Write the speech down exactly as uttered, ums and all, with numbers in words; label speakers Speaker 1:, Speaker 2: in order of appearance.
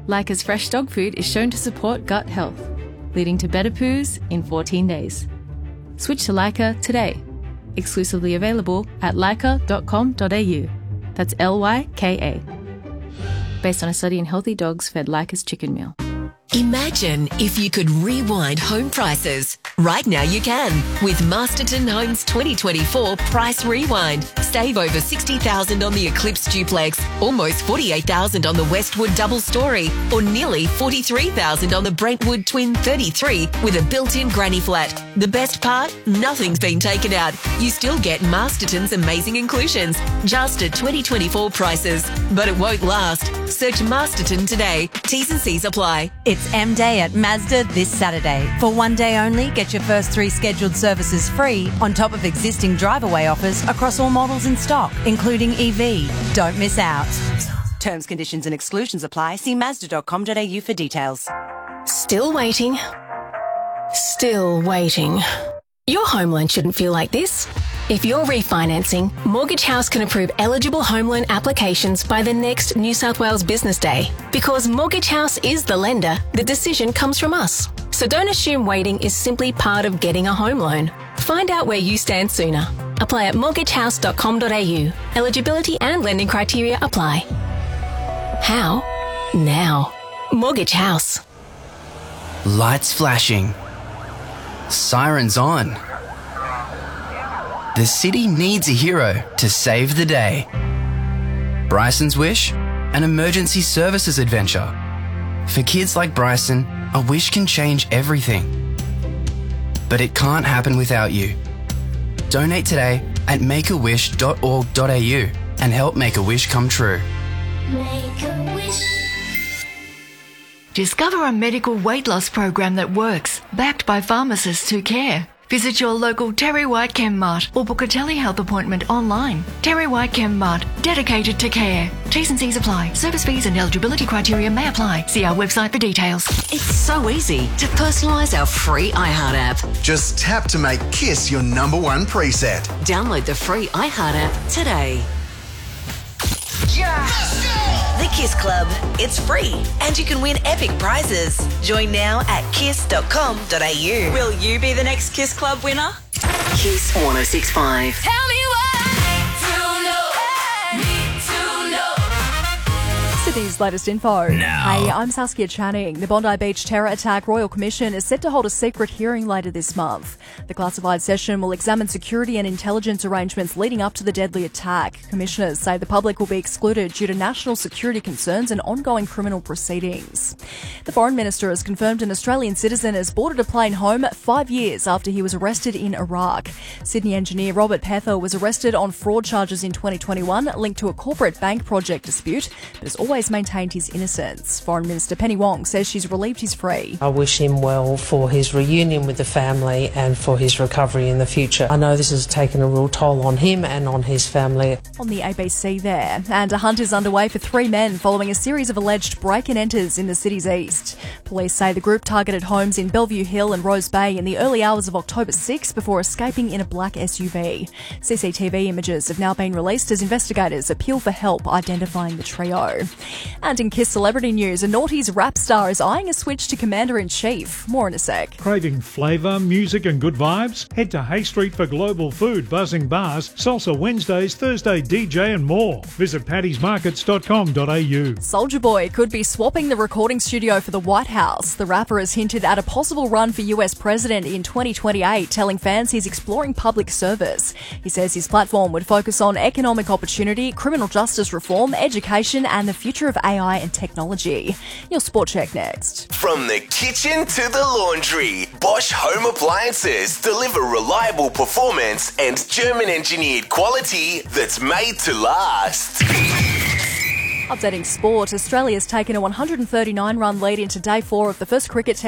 Speaker 1: Leica's fresh dog food is shown to support gut health, leading to better poos in fourteen days. Switch to Leica today. Exclusively available at leica dot com dot a u. That's L Y K A. Based on a study in healthy dogs fed Leica's chicken meal.
Speaker 2: Imagine if you could rewind home prices. Right now you can with Masterton Homes twenty twenty-four Price Rewind. Save over sixty thousand dollars on the Eclipse Duplex, almost forty-eight thousand dollars on the Westwood Double Story, or nearly forty-three thousand dollars on the Brentwood Twin thirty-three with a built-in granny flat. The best part? Nothing's been taken out. You still get Masterton's amazing inclusions, just at twenty twenty-four prices. But it won't last. Search Masterton today. T's and C's apply.
Speaker 3: It's M Day at Mazda this Saturday. For one day only, get your first three scheduled services free on top of existing drive-away offers across all models in stock, including E V. Don't miss out. Terms, conditions and exclusions apply. See mazda dot com dot a u for details.
Speaker 4: Still waiting. Still waiting. Your home loan shouldn't feel like this. If you're refinancing, Mortgage House can approve eligible home loan applications by the next New South Wales Business Day. Because Mortgage House is the lender, the decision comes from us. So don't assume waiting is simply part of getting a home loan. Find out where you stand sooner. Apply at mortgage house dot com dot a u. Eligibility and lending criteria apply. How? Now. Mortgage House.
Speaker 5: Lights flashing. Sirens on. The city needs a hero to save the day. Bryson's Wish, an emergency services adventure. For kids like Bryson, a wish can change everything. But it can't happen without you. Donate today at make a wish dot org dot a u and help make a wish come true.
Speaker 6: Make a wish.
Speaker 7: Discover a medical weight loss program that works, backed by pharmacists who care. Visit your local Terry White Chem Mart or book a telehealth appointment online. Terry White Chem Mart, dedicated to care. T's and C's apply. Service fees and eligibility criteria may apply. See our website for details.
Speaker 2: It's so easy to personalise our free iHeart app.
Speaker 8: Just tap to make Kiss your number one preset.
Speaker 2: Download the free iHeart app today. The Kiss Club. It's free and you can win epic prizes. Join now at kiss dot com dot a u.
Speaker 3: Will you be the next Kiss Club winner?
Speaker 2: Kiss one oh six point five.
Speaker 6: Tell me why. To know. Need to know.
Speaker 9: Sydney's latest info.
Speaker 5: Now.
Speaker 9: Hey, I'm Saskia Channing. The Bondi Beach Terror Attack Royal Commission is set to hold a secret hearing later this month. The classified session will examine security and intelligence arrangements leading up to the deadly attack. Commissioners say the public will be excluded due to national security concerns and ongoing criminal proceedings. The Foreign Minister has confirmed an Australian citizen has boarded a plane home five years after he was arrested in Iraq. Sydney engineer Robert Pether was arrested on fraud charges in twenty twenty-one linked to a corporate bank project dispute, but has always maintained his innocence. Foreign Minister Penny Wong says she's relieved he's free.
Speaker 10: I wish him well for his reunion with the family and for his recovery in the future. I know this has taken a real toll on him and on his family.
Speaker 9: On the A B C there. And a hunt is underway for three men following a series of alleged break-and-enters in the city's east. Police say the group targeted homes in Bellevue Hill and Rose Bay in the early hours of October sixth before escaping in a black S U V. C C T V images have now been released as investigators appeal for help identifying the trio. And in Kiss celebrity news, a Naughty's rap star is eyeing a switch to Commander-in-Chief. More in a sec.
Speaker 11: Craving flavour, music and good vibes? Head to Hay Street for global food, buzzing bars, salsa Wednesdays, Thursday D J and more. Visit paddy's markets dot com dot a u.
Speaker 9: Soulja Boy could be swapping the recording studio for the White House. The rapper has hinted at a possible run for U S president in twenty twenty-eight, telling fans he's exploring public service. He says his platform would focus on economic opportunity, criminal justice reform, education and the future of A I and technology. Your Sport Check next.
Speaker 12: From the kitchen to the laundry, Bosch Home Appliances deliver reliable performance and German-engineered quality that's made to last.
Speaker 9: Updating sport, Australia's taken a one hundred thirty-nine run lead into day four of the first cricket test